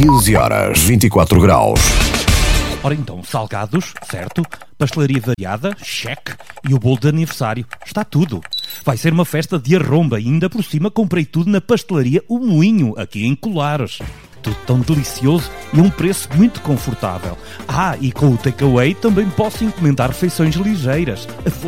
15 horas, 24 graus. Ora então, salgados, certo? Pastelaria variada, cheque. E o bolo de aniversário, está tudo. Vai ser uma festa de arromba e ainda por cima comprei tudo na pastelaria O Moinho, aqui em Colares. Tudo tão delicioso e a um preço muito confortável. E com o takeaway também posso encomendar refeições ligeiras.